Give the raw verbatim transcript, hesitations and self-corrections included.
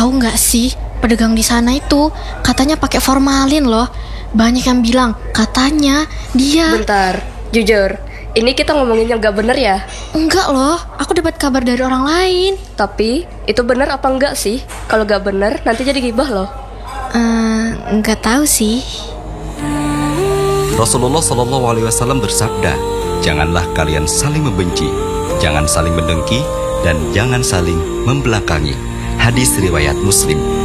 Tahu nggak sih, pedagang di sana itu katanya pakai formalin loh. Banyak yang bilang katanya dia. Bentar, jujur, ini kita ngomongin yang gak bener ya? Enggak loh, aku dapat kabar dari orang lain. Tapi itu bener apa enggak sih? Kalau gak bener nanti jadi gibah loh. Uh, enggak tahu sih. Rasulullah shallallahu alaihi wasallam bersabda, janganlah kalian saling membenci, jangan saling mendengki, dan jangan saling membelakangi. Hadis riwayat Muslim.